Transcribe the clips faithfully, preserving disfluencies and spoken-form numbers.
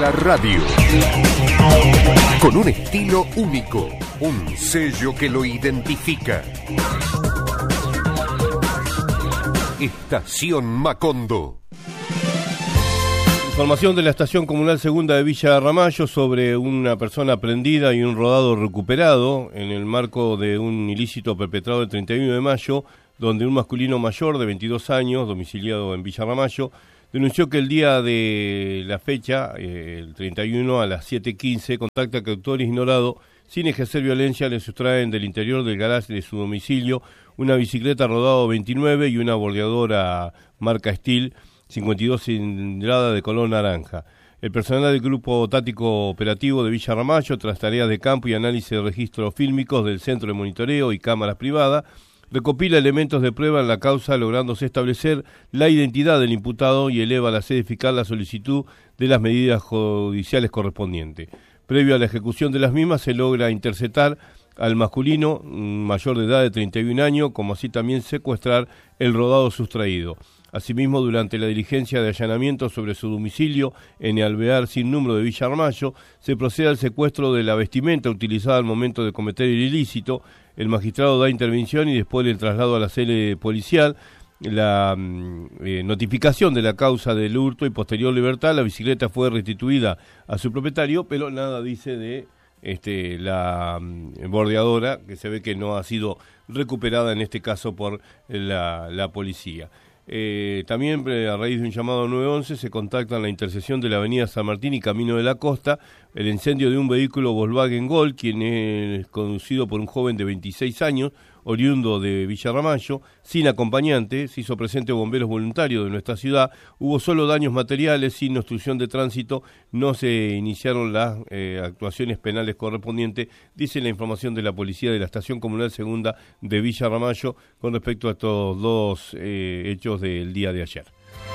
La radio. Con un estilo único, un sello que lo identifica. Estación Macondo. Información de la Estación Comunal Segunda de Villa Ramallo sobre una persona prendida y un rodado recuperado en el marco de un ilícito perpetrado el treinta y uno de mayo, donde un masculino mayor de veintidós años, domiciliado en Villa Ramallo, denunció que el día de la fecha, eh, el treinta y uno a las siete quince, contacta que autores ignorados, sin ejercer violencia, le sustraen del interior del garaje de su domicilio una bicicleta rodado veintinueve y una bordeadora marca Steel cincuenta y dos cilindrada de color naranja. El personal del Grupo Táctico Operativo de Villa Ramallo, tras tareas de campo y análisis de registros fílmicos del Centro de Monitoreo y cámaras privadas, recopila elementos de prueba en la causa, lográndose establecer la identidad del imputado y eleva a la sede fiscal la solicitud de las medidas judiciales correspondientes. Previo a la ejecución de las mismas, se logra interceptar al masculino mayor de edad de treinta y un años, como así también secuestrar el rodado sustraído. Asimismo, durante la diligencia de allanamiento sobre su domicilio en el alvear sin número de Villa Ramallo, se procede al secuestro de la vestimenta utilizada al momento de cometer el ilícito. El magistrado da intervención y después del traslado a la sede policial, la eh, notificación de la causa del hurto y posterior libertad. La bicicleta fue restituida a su propietario, pero nada dice de este, la um, bordeadora, que se ve que no ha sido recuperada en este caso por la, la policía. Eh, también a raíz de un llamado nueve once se contacta en la intersección de la avenida San Martín y Camino de la Costa el incendio de un vehículo Volkswagen Gol, quien es conducido por un joven de veintiséis años, oriundo de Villa Ramallo, sin acompañante. Se hizo presente bomberos voluntarios de nuestra ciudad. Hubo solo daños materiales, sin obstrucción de tránsito. No se iniciaron las eh, actuaciones penales correspondientes, dice la información de la policía de la Estación Comunal Segunda de Villa Ramallo con respecto a estos dos eh, hechos del día de ayer.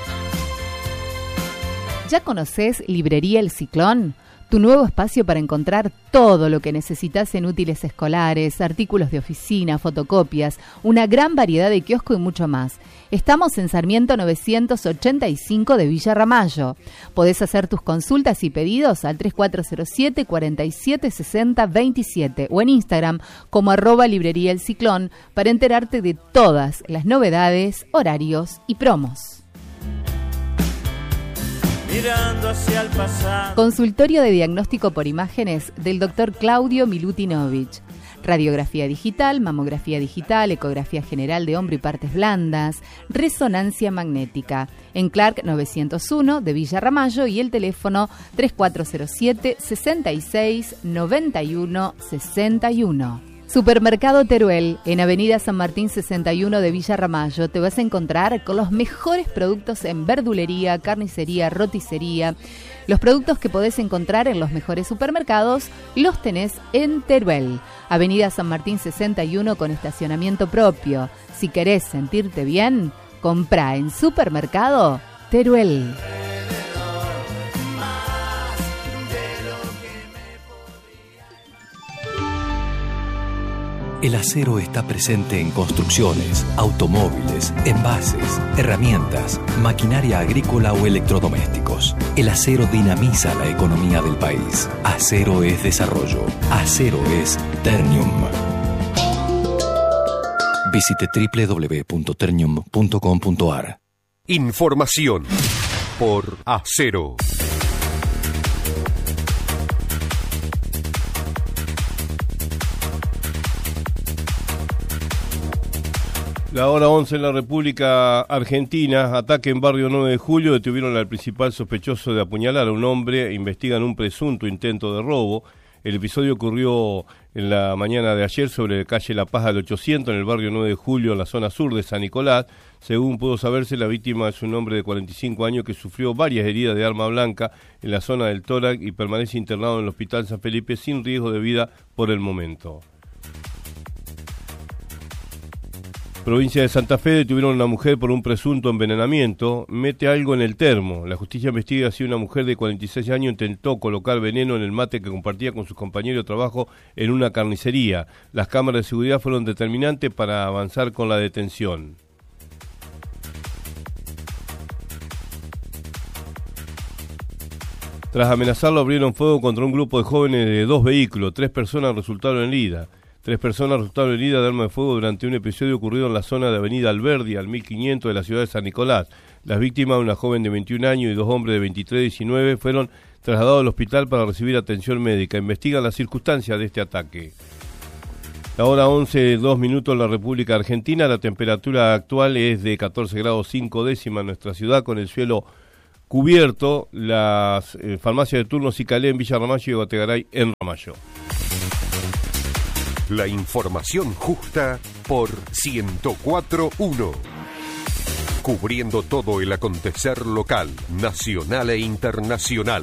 ¿Ya conocés Librería El Ciclón? Tu nuevo espacio para encontrar todo lo que necesitas en útiles escolares, artículos de oficina, fotocopias, una gran variedad de kiosco y mucho más. Estamos en Sarmiento novecientos ochenta y cinco de Villa Ramallo. Podés hacer tus consultas y pedidos al tres cuatro cero siete, cuatro siete seis cero dos siete o en Instagram como arroba Librería El Ciclón para enterarte de todas las novedades, horarios y promos. Mirando hacia el pasado. Consultorio de diagnóstico por imágenes del doctor Claudio Milutinovich. Radiografía digital, mamografía digital, ecografía general de hombro y partes blandas, resonancia magnética. En Clark novecientos uno de Villa Ramallo y el teléfono tres cuatro cero siete, sesenta y seis, noventa y uno, sesenta y uno. Supermercado Teruel, en Avenida San Martín sesenta y uno de Villa Ramallo, te vas a encontrar con los mejores productos en verdulería, carnicería, roticería. Los productos que podés encontrar en los mejores supermercados los tenés en Teruel. Avenida San Martín sesenta y uno con estacionamiento propio. Si querés sentirte bien, comprá en Supermercado Teruel. El acero está presente en construcciones, automóviles, envases, herramientas, maquinaria agrícola o electrodomésticos. El acero dinamiza la economía del país. Acero es desarrollo. Acero es Ternium. Visite doble u doble u doble u punto ternium punto com punto a r. Información por Acero. La hora once en la República Argentina, ataque en barrio nueve de julio, detuvieron al principal sospechoso de apuñalar a un hombre, investigan un presunto intento de robo. El episodio ocurrió en la mañana de ayer sobre calle La Paz al ochocientos, en el barrio nueve de julio, en la zona sur de San Nicolás. Según pudo saberse, la víctima es un hombre de cuarenta y cinco años que sufrió varias heridas de arma blanca en la zona del tórax y permanece internado en el Hospital San Felipe sin riesgo de vida por el momento. Provincia de Santa Fe, detuvieron a una mujer por un presunto envenenamiento. Mete algo en el termo. La justicia investiga si una mujer de cuarenta y seis años intentó colocar veneno en el mate que compartía con sus compañeros de trabajo en una carnicería. Las cámaras de seguridad fueron determinantes para avanzar con la detención. Tras amenazarlo, abrieron fuego contra un grupo de jóvenes de dos vehículos. Tres personas resultaron heridas. Tres personas resultaron heridas de arma de fuego durante un episodio ocurrido en la zona de Avenida Alberdi, al mil quinientos de la ciudad de San Nicolás. Las víctimas, una joven de veintiún años y dos hombres de veintitrés y diecinueve, fueron trasladados al hospital para recibir atención médica. Investigan las circunstancias de este ataque. La hora once, dos minutos en la República Argentina. La temperatura actual es de catorce grados cinco décimas en nuestra ciudad, con el cielo cubierto. Las eh, farmacias de turno Cicalé en Villa Ramallo y Bategaray en Ramallo. La información justa por ciento cuatro punto uno. Cubriendo todo el acontecer local, nacional e internacional.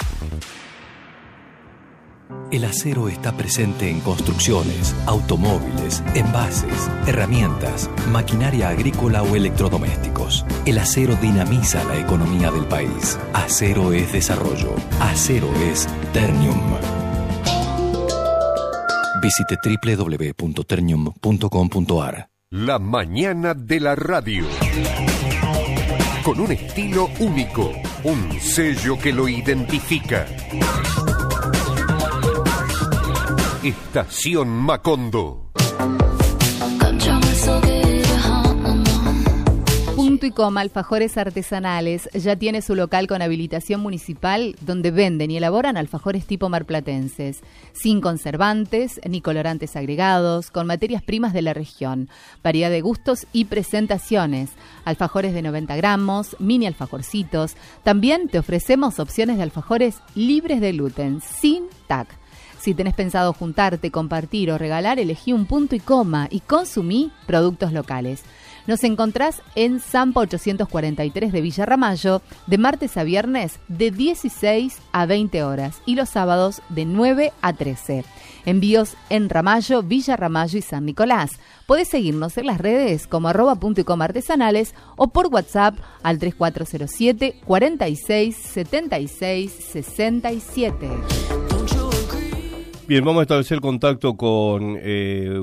El acero está presente en construcciones, automóviles, envases, herramientas, maquinaria agrícola o electrodomésticos. El acero dinamiza la economía del país. Acero es desarrollo. Acero es Ternium. Visite doble u doble u doble u punto ternium punto com punto a r. La mañana de la radio. Con un estilo único, un sello que lo identifica. Estación Macondo. Punto y coma Alfajores Artesanales ya tiene su local con habilitación municipal donde venden y elaboran alfajores tipo marplatenses, sin conservantes ni colorantes agregados, con materias primas de la región, variedad de gustos y presentaciones, alfajores de noventa gramos, mini alfajorcitos. También te ofrecemos opciones de alfajores libres de gluten, sin T A C. Si tenés pensado juntarte, compartir o regalar, elegí un punto y coma y consumí productos locales. Nos encontrás en Zampa ochocientos cuarenta y tres de Villa Ramallo, de martes a viernes de dieciséis a veinte horas y los sábados de nueve a trece. Envíos en Ramallo, Villa Ramallo y San Nicolás. Podés seguirnos en las redes como arroba punto y coma artesanales o por WhatsApp al tres cuatro cero siete, cuarenta y seis, setenta y seis, sesenta y siete. Bien, vamos a establecer contacto con eh,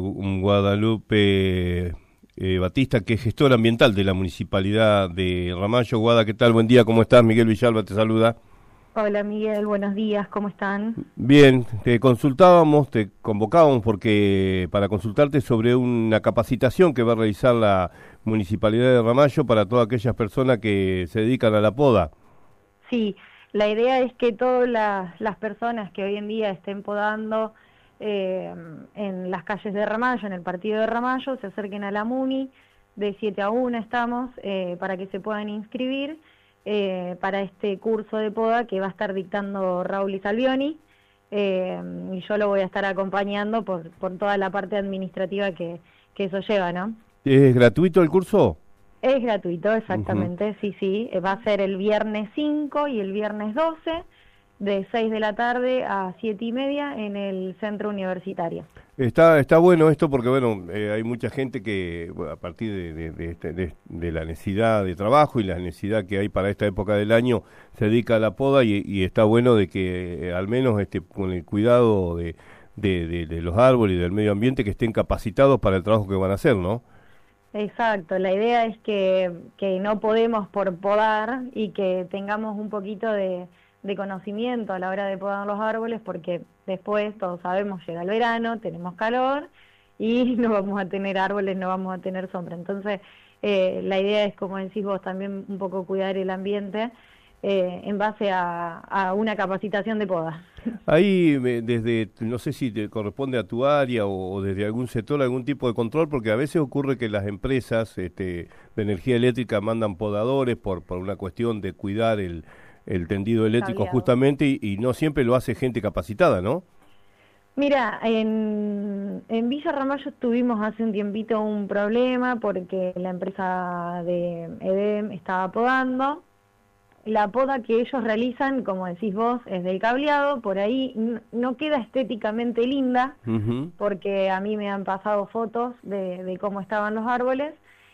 Guadalupe eh, Batista, que es gestora ambiental de la Municipalidad de Ramallo. Guada, ¿qué tal? Buen día, ¿cómo estás? Miguel Villalba te saluda. Hola Miguel, buenos días, ¿cómo están? Bien, te consultábamos, te convocábamos porque para consultarte sobre una capacitación que va a realizar la Municipalidad de Ramallo para todas aquellas personas que se dedican a la poda. Sí. La idea es que todas las, las personas que hoy en día estén podando eh, en las calles de Ramallo, en el partido de Ramallo, se acerquen a la Muni, de siete a una estamos, eh, para que se puedan inscribir eh, para este curso de poda que va a estar dictando Raúl Salvioni, eh, y yo lo voy a estar acompañando por, por toda la parte administrativa que, que eso lleva, ¿no? ¿Es gratuito el curso? Es gratuito, exactamente, uh-huh. sí, sí. Va a ser el viernes cinco y el viernes doce, de seis de la tarde a siete y media en el centro universitario. Está está bueno esto porque, bueno, eh, hay mucha gente que, bueno, a partir de, de, de, de, de la necesidad de trabajo y la necesidad que hay para esta época del año, se dedica a la poda y, y está bueno de que, eh, al menos este con el cuidado de, de, de, de los árboles y del medio ambiente, que estén capacitados para el trabajo que van a hacer, ¿no? Exacto, la idea es que, que no podemos por podar y que tengamos un poquito de, de conocimiento a la hora de podar los árboles, porque después, todos sabemos, llega el verano, tenemos calor y no vamos a tener árboles, no vamos a tener sombra. Entonces, eh, la idea es, como decís vos, también un poco cuidar el ambiente eh, en base a, a una capacitación de poda. Ahí, desde, no sé si te corresponde a tu área o, o desde algún sector, algún tipo de control, porque a veces ocurre que las empresas este, de energía eléctrica mandan podadores por, por una cuestión de cuidar el, el tendido eléctrico Cableado. justamente, y, y no siempre lo hace gente capacitada, ¿no? Mira, en, en Villa Ramallo tuvimos hace un tiempito un problema porque la empresa de EDEM estaba podando. La poda que ellos realizan, como decís vos, es del cableado, por ahí no queda estéticamente linda, uh-huh. porque a mí me han pasado fotos de, de cómo estaban los árboles,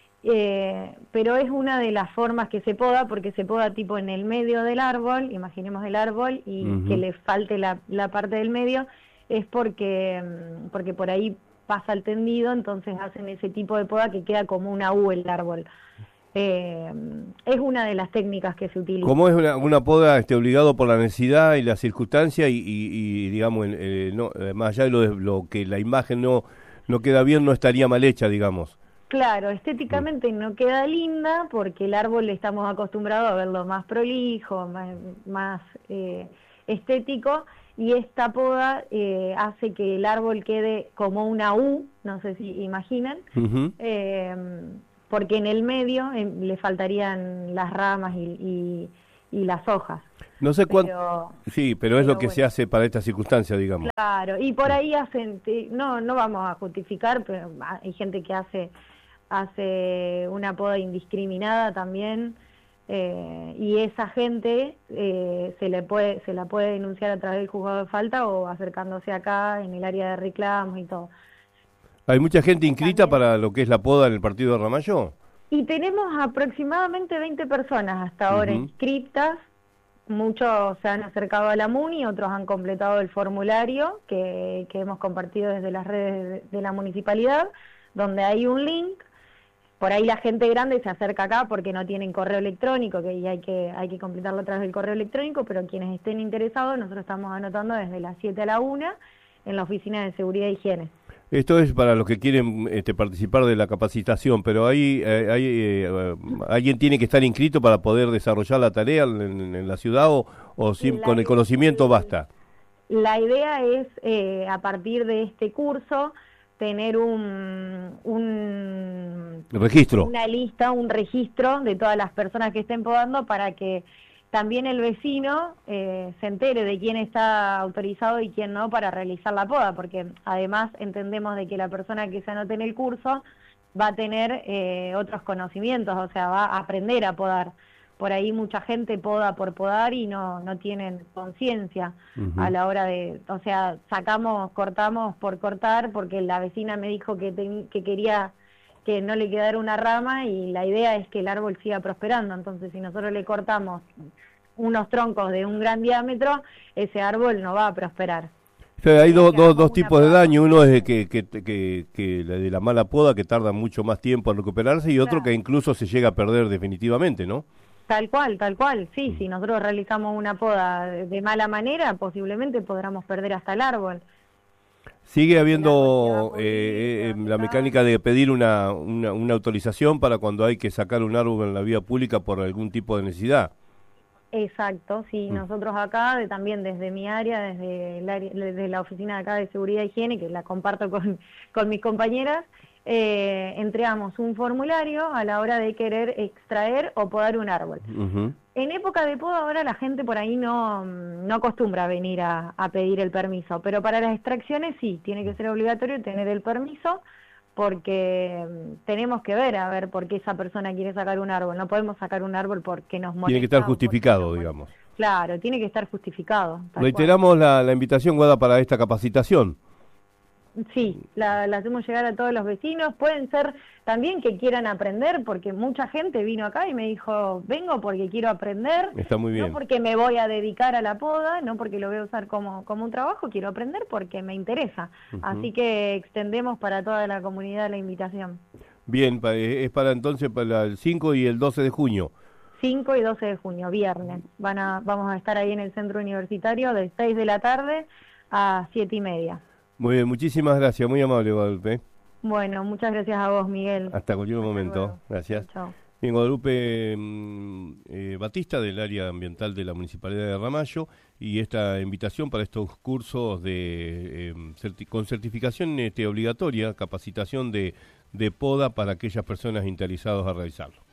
eh, pero es una de las formas que se poda, porque se poda tipo en el medio del árbol, imaginemos el árbol, y uh-huh. que le falte la, la parte del medio, es porque, porque por ahí pasa el tendido, entonces hacen ese tipo de poda que queda como una U el árbol. eh, es una de las técnicas que se utiliza. Como es una, una poda este, obligado por la necesidad y la circunstancia y, y, y digamos, eh, no, más allá de lo, de lo que la imagen no, no queda bien, no estaría mal hecha, digamos. Claro, estéticamente no queda linda porque el árbol estamos acostumbrados a verlo más prolijo, más, más eh, estético, y esta poda eh, hace que el árbol quede como una U, no sé si imaginan, uh-huh. eh, porque en el medio eh, le faltarían las ramas y, y, y las hojas. No sé cuánto... Sí, pero es pero lo que bueno. se hace para esta circunstancia, digamos. Claro, y por ahí hacen... No, no vamos a justificar, pero hay gente que hace... hace una poda indiscriminada también, eh, y esa gente eh, se le puede se la puede denunciar a través del juzgado de falta o acercándose acá en el área de reclamos y todo. ¿Hay mucha gente inscrita también para lo que es la poda en el partido de Ramallo? Y tenemos aproximadamente veinte personas hasta ahora uh-huh. inscritas. Muchos se han acercado a la MUNI, otros han completado el formulario que, que hemos compartido desde las redes de, de la municipalidad, donde hay un link. Por ahí la gente grande se acerca acá porque no tienen correo electrónico, que y hay que hay que completarlo a través del correo electrónico, pero quienes estén interesados, nosotros estamos anotando desde las siete a la una en la oficina de seguridad e higiene. Esto es para los que quieren este, participar de la capacitación, pero ahí eh, hay, eh, ¿alguien tiene que estar inscrito para poder desarrollar la tarea en, en la ciudad o, o sin, con el conocimiento basta? La idea es, eh, a partir de este curso, tener un, un registro, una lista, un registro de todas las personas que estén podando para que también el vecino eh, se entere de quién está autorizado y quién no para realizar la poda, porque además entendemos de que la persona que se anote en el curso va a tener eh, otros conocimientos, o sea, va a aprender a podar. Por ahí mucha gente poda por podar y no no tienen conciencia uh-huh. a la hora de, o sea, sacamos, cortamos por cortar porque la vecina me dijo que, te, que quería que no le quedara una rama y la idea es que el árbol siga prosperando. Entonces, si nosotros le cortamos unos troncos de un gran diámetro, ese árbol no va a prosperar. O sea, hay do, do, dos tipos de daño, uno es que, que, que, que la de la mala poda, que tarda mucho más tiempo en recuperarse, y otro claro. que incluso se llega a perder definitivamente, ¿no? Tal cual, tal cual, sí, si nosotros realizamos una poda de mala manera, posiblemente podamos perder hasta el árbol. ¿Sigue habiendo eh, eh, la mecánica de pedir una, una, una autorización para cuando hay que sacar un árbol en la vía pública por algún tipo de necesidad? Exacto, sí, mm. nosotros acá, de, también desde mi área, desde, el área, desde la oficina de acá de Seguridad e Higiene, que la comparto con, con mis compañeras, Eh, entregamos un formulario a la hora de querer extraer o podar un árbol. Uh-huh. En época de poda ahora la gente por ahí no, no acostumbra a venir a, a pedir el permiso, pero para las extracciones sí, tiene que ser obligatorio tener el permiso porque tenemos que ver a ver por qué esa persona quiere sacar un árbol. No podemos sacar un árbol porque nos molesta. Tiene que estar justificado, digamos. Claro, tiene que estar justificado. Reiteramos la, la invitación, Guada, para esta capacitación. Sí, la, la hacemos llegar a todos los vecinos. Pueden ser también que quieran aprender, porque mucha gente vino acá y me dijo, vengo porque quiero aprender. Está muy bien. No porque me voy a dedicar a la poda, no porque lo voy a usar como, como un trabajo, quiero aprender porque me interesa. Uh-huh. Así que extendemos para toda la comunidad la invitación. Bien, es para entonces para el cinco y el doce de junio. cinco y doce de junio, viernes. Van a, vamos a estar ahí en el centro universitario de seis de la tarde a siete y media. Muy bien, muchísimas gracias, muy amable, Guadalupe. Bueno, muchas gracias a vos, Miguel. Hasta cualquier Hasta momento, luego. Gracias. Chao. Bien, Guadalupe eh, Batista, del área ambiental de la Municipalidad de Ramallo, y esta invitación para estos cursos de eh, certi- con certificación este, obligatoria, capacitación de, de poda para aquellas personas interesadas a realizarlo.